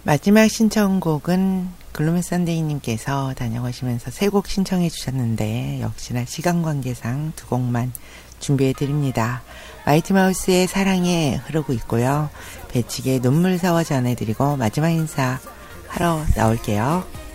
마지막 신청곡은 글로미 썬데이님께서 다녀가시면서 세 곡 신청해 주셨는데 역시나 시간 관계상 두 곡만 준비해 드립니다. 마이티마우스의 사랑에 흐르고 있고요. 배치기의 눈물 사워 전해드리고 마지막 인사 하러 나올게요.